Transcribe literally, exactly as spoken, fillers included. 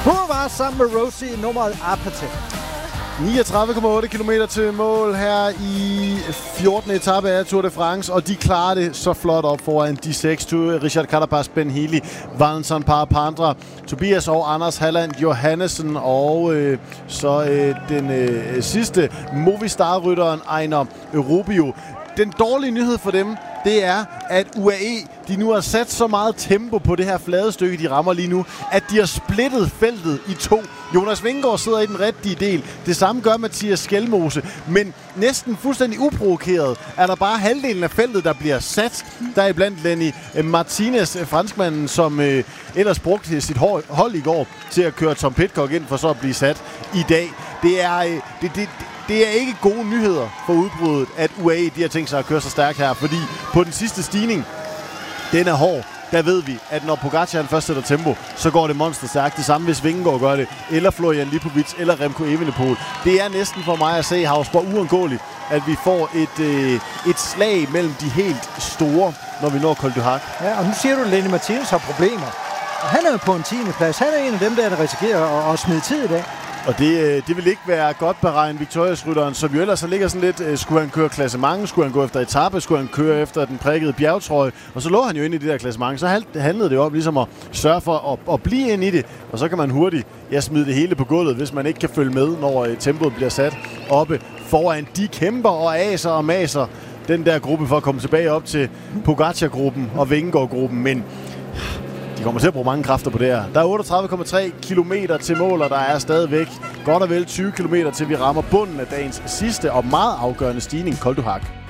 Hun var sammen med Rosie i nummeret Apathy. niogtredive komma otte kilometer til mål her i fjortende etape af Tour de France, og de klarer det så flot op foran de seks. Richard Carapaz, Ben Healy, Valentin Parapandra, Tobias og Anders Halland Johannesen, og øh, så øh, den øh, sidste Movistar-rytteren Einar Rubio. Den dårlige nyhed for dem, det er, at U A E de nu har sat så meget tempo på det her flade stykke, de rammer lige nu, at de har splittet feltet i to. Jonas Vingegaard sidder i den rigtige del. Det samme gør Mathias Skelmose. Men næsten fuldstændig uprovokeret er der bare halvdelen af feltet, der bliver sat. Der er blandt Lenny Martinez, franskmanden, som øh, ellers brugte sit hold i går til at køre Tom Pidcock ind for så at blive sat i dag. Det er... Øh, det, det, Det er ikke gode nyheder for udbruddet, at U A E de har tænkt sig at køre så stærkt her, fordi på den sidste stigning, den er hård, der ved vi, at når Pogacar først sætter tempo, så går det monster stærkt. Det samme hvis Vingegaard gør det, eller Florian Lipovic, eller Remco Evenepoel. Det er næsten for mig at se, Hausborg, uundgåeligt, at vi får et, øh, et slag mellem de helt store, når vi når Col du Hac. Ja, og nu siger du, at Lenny Martinez har problemer. Og han er jo på en tiende plads. Han er en af dem, der, der risikerer at, at smide tid i dag. Og det, det vil ikke være godt beregnet Victorious-rytteren, som jo ellers så ligger sådan lidt, skulle han køre klassement, skulle han gå efter etape, skulle han køre efter den prikkede bjergtrøje, og så lå han jo ind i det der klassement. Så handlede det jo om ligesom at sørge for at, at blive ind i det, og så kan man hurtigt ja, smide det hele på gulvet, hvis man ikke kan følge med, når tempoet bliver sat oppe foran. De kæmper og aser og maser den der gruppe for at komme tilbage op til Pogacar-gruppen og Vingegaard-gruppen, men de kommer til at bruge mange kræfter på det her. Der er otteogtredive komma tre kilometer til mål, og der er stadigvæk godt og vel tyve kilometer til vi rammer bunden af dagens sidste og meget afgørende stigning, Col du Hac.